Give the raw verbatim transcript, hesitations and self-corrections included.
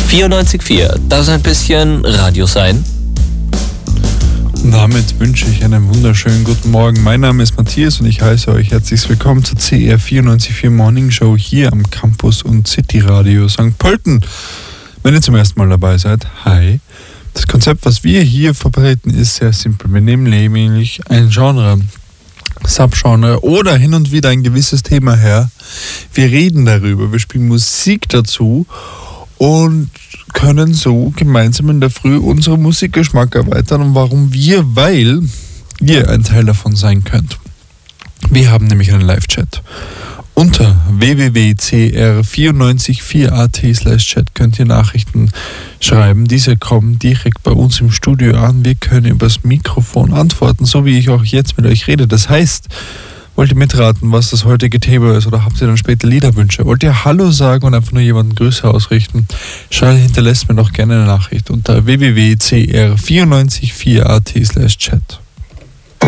vierundneunzig Komma vier, darf es ein bisschen Radio sein? Damit wünsche ich einen wunderschönen guten Morgen. Mein Name ist Matthias und ich heiße euch herzlich willkommen zur C R vierundneunzig Komma vier Morning Show hier am Campus und City Radio Sankt Pölten. Wenn ihr zum ersten Mal dabei seid, hi. Das Konzept, was wir hier verbreiten, ist sehr simpel. Wir nehmen nämlich ein Genre, Subgenre oder hin und wieder ein gewisses Thema her. Wir reden darüber, wir spielen Musik dazu und können so gemeinsam in der Früh unseren Musikgeschmack erweitern. Und warum wir? Weil ihr ein Teil davon sein könnt. Wir haben nämlich einen Live-Chat. Unter w w w punkt c r vierundneunzig Komma vier punkt a t slash chat könnt ihr Nachrichten schreiben. Diese kommen direkt bei uns im Studio an. Wir können übers Mikrofon antworten, so wie ich auch jetzt mit euch rede. Das heißt, wollt ihr mitraten, was das heutige Thema ist, oder habt ihr dann später Liederwünsche? Wollt ihr Hallo sagen und einfach nur jemanden Grüße ausrichten? Schreibt, hinterlässt mir doch gerne eine Nachricht unter w w w punkt c r vierundneunzig Komma vier punkt a t slash chat.